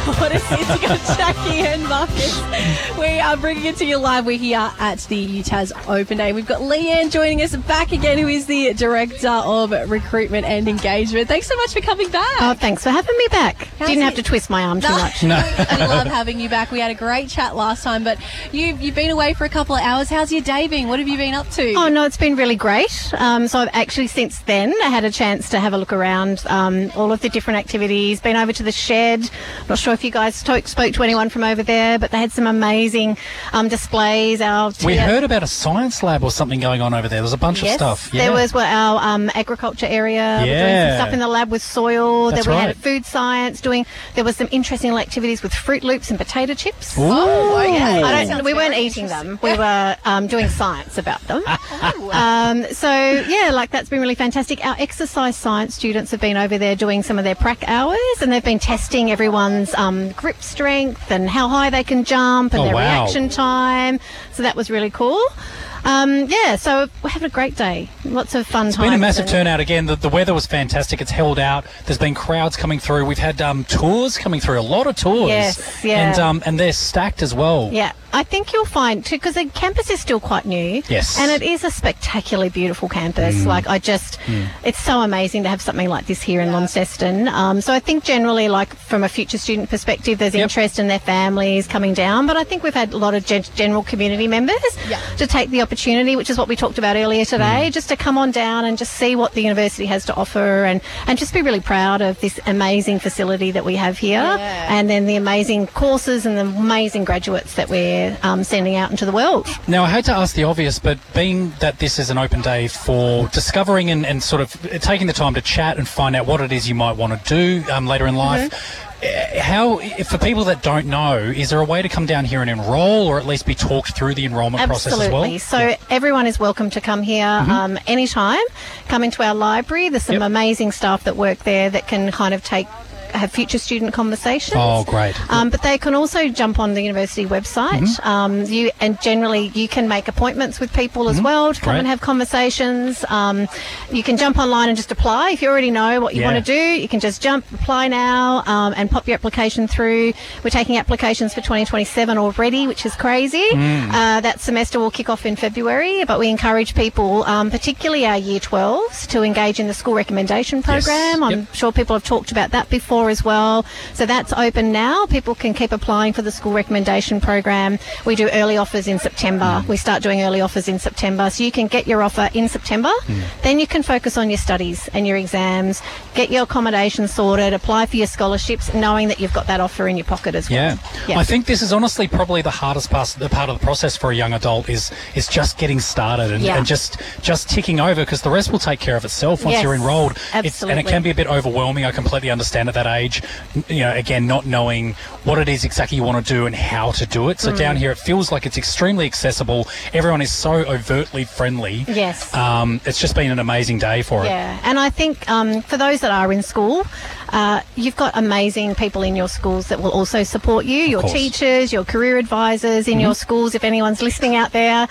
What a city of Jackie and Marcus. We are bringing it to you live. We're here at the UTAS Open Day. We've got Leanne joining us back again, who is the Director of Recruitment and Engagement. Thanks so much for coming back. Oh, thanks for having me back. Didn't have to twist my arm too much. No. We love having you back. We had a great chat last time, but you've been away for a couple of hours. How's your day been? What have you been up to? Oh, no, it's been really great. So I've actually since then had a chance to have a look around all of the different activities. Been over to the shed. Not sure if you guys spoke to anyone from over there, but they had some amazing displays. We heard about a science lab or something going on over there. There was a bunch of stuff. Yeah. There was our agriculture area. We're doing some stuff in the lab with soil. That's we right. had food science doing. There was some interesting activities with Fruit Loops and potato chips. Ooh. Oh, okay. We weren't eating them. We were doing science about them. That's been really fantastic. Our exercise science students have been over there doing some of their prac hours, and they've been testing everyone's grip strength and how high they can jump and their reaction time. So that was really cool. So we're having a great day. Lots of fun times. It's been a massive turnout again. The weather was fantastic. It's held out. There's been crowds coming through. We've had tours coming through, a lot of tours. Yes, yeah. And they're stacked as well. Yeah, I think you'll find, too, because the campus is still quite new. Yes. And it is a spectacularly beautiful campus. It's so amazing to have something like this here in Launceston. So I think generally, from a future student perspective, there's interest in their families coming down. But I think we've had a lot of general community members to take the opportunity, which is what we talked about earlier today, just to come on down and just see what the university has to offer and just be really proud of this amazing facility that we have here and then the amazing courses and the amazing graduates that we're sending out into the world. Now, I hate to ask the obvious, but being that this is an open day for discovering and sort of taking the time to chat and find out what it is you might want to do later in life, for people that don't know, is there a way to come down here and enrol or at least be talked through the enrolment process as well? Absolutely. So everyone is welcome to come here anytime. Come into our library. There's some amazing staff that work there that can kind of have future student conversations. Oh, great. But they can also jump on the university website. Generally you can make appointments with people as well to come and have conversations. You can jump online and just apply. If you already know what you want to do, you can just apply now and pop your application through. We're taking applications for 2027 already, which is crazy. That semester will kick off in February, but we encourage people, particularly our Year 12s, to engage in the school recommendation program. I'm sure people have talked about that before as well. So that's open now. People can keep applying for the school recommendation program. We do early offers in September. We start doing early offers in September. So you can get your offer in September. Then you can focus on your studies and your exams, get your accommodation sorted, apply for your scholarships, knowing that you've got that offer in your pocket as well. Yeah. I think this is honestly probably the hardest part of the process for a young adult is just getting started and just ticking over, because the rest will take care of itself once you're enrolled. Absolutely. And it can be a bit overwhelming. I completely understand at that age, again, not knowing what it is exactly you want to do and how to do it. So down here, it feels like it's extremely accessible. Everyone is so overtly friendly. Yes. It's just been an amazing day for it. Yeah, and I think for those that are in school, you've got amazing people in your schools that will also support you, your teachers, your career advisors in your schools, if anyone's listening out there.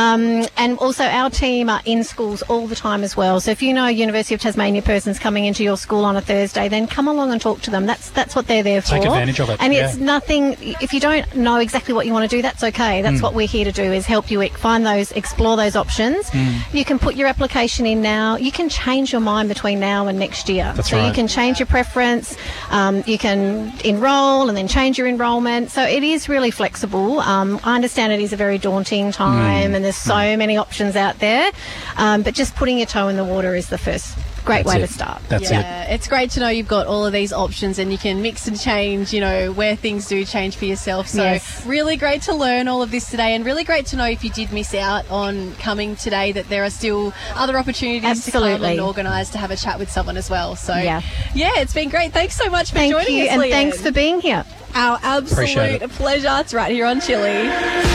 And also our team are in schools all the time as well. So if you know a University of Tasmania person's coming into your school on a Thursday, then come along and talk to them. That's what they're there for. Take advantage of it. And it's nothing, if you don't know exactly what you want to do, that's okay. That's what we're here to do, is help you explore those options. You can put your application in now. You can change your mind between now and next year. You can change your preference. You can enrol and then change your enrolment. So it is really flexible. I understand it is a very daunting time and there's so many options out there. But just putting your toe in the water is the first great way to start. That's it. It's great to know you've got all of these options and you can mix and change, where things do change for yourself. So really great to learn all of this today, and really great to know if you did miss out on coming today that there are still other opportunities to come and organise to have a chat with someone as well. So it's been great. Thanks so much for joining us, and Leanne. thanks for being here. Our absolute pleasure. It's right here on Chili.